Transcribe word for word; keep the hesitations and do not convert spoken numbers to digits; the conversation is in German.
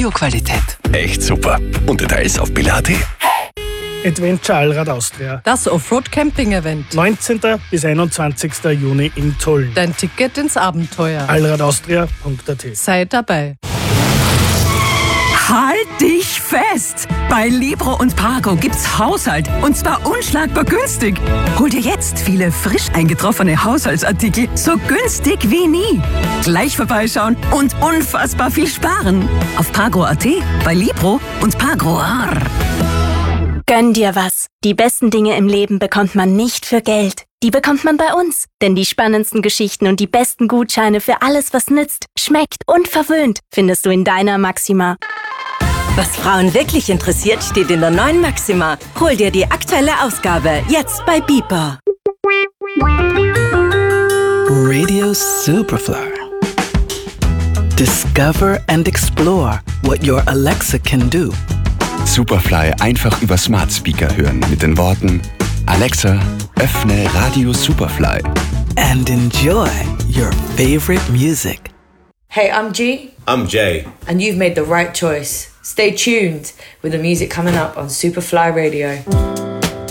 Bioqualität. Echt super. Und Details auf billa.at. Adventure Allrad Austria. Das Offroad-Camping-Event. neunzehnten bis einundzwanzigsten Juni in Tulln. Dein Ticket ins Abenteuer. allradaustria punkt at. Sei dabei. Halt dich fest! Bei Libro und Pargo gibt's Haushalt und zwar unschlagbar günstig. Hol dir jetzt viele frisch eingetroffene Haushaltsartikel so günstig wie nie. Gleich vorbeischauen und unfassbar viel sparen. Auf Pargo punkt at, bei Libro und Pargo. Gönn dir was. Die besten Dinge im Leben bekommt man nicht für Geld. Die bekommt man bei uns. Denn die spannendsten Geschichten und die besten Gutscheine für alles, was nützt, schmeckt und verwöhnt, findest du in deiner Maxima. Was Frauen wirklich interessiert, steht in der neuen Maxima. Hol dir die aktuelle Ausgabe jetzt bei Beeper. Radio Superfly. Discover and explore what your Alexa can do. Superfly einfach über Smart Speaker hören mit den Worten: Alexa, öffne Radio Superfly. And enjoy your favorite music. Hey, I'm G. I'm Jay. And you've made the right choice. Stay tuned with the music coming up on Superfly Radio.